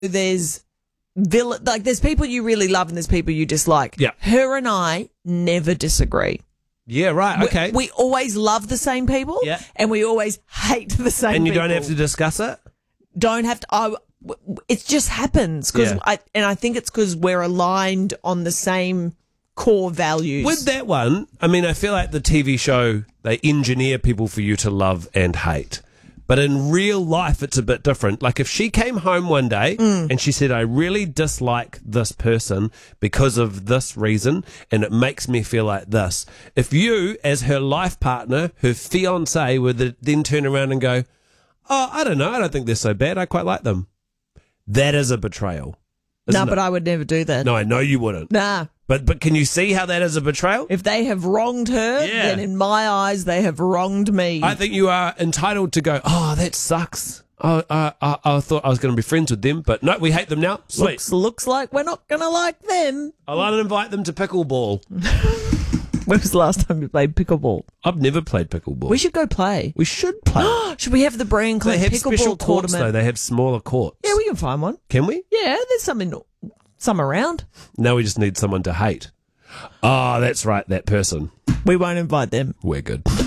there's there's people you really love and there's people you dislike. Yeah. Her and I never disagree. Yeah, right. Okay. We always love the same people. Yeah. And we always hate the same people. And you don't have to discuss it? Don't have to. It just happens. Yeah. I think it's because we're aligned on the same core values. With that one, I mean, I feel like the TV show, they engineer people for you to love and hate. But in real life, it's a bit different. Like if she came home one day and she said, I really dislike this person because of this reason, and it makes me feel like this. If you, as her life partner, her fiance, would then turn around and go, oh, I don't know, I don't think they're so bad, I quite like them. That is a betrayal. No, but I would never do that. No, I know you wouldn't. Nah. But can you see how that is a betrayal? If they have wronged her, Yeah. then in my eyes, they have wronged me. I think you are entitled to go, oh, that sucks. Oh, I thought I was going to be friends with them, but no, we hate them now. Sweet. Looks like we're not going to like them. I'll uninvite them to pickleball. When was the last time you played pickleball? I've never played pickleball. We should go play. We should play. Should we have the Brian Clegg They have pickleball special courts, tournament? though. They have smaller courts. Yeah, we can find one. Can we? Yeah, there's some around. Now we just need someone to hate. Oh, that's right, that person. We won't invite them. We're good.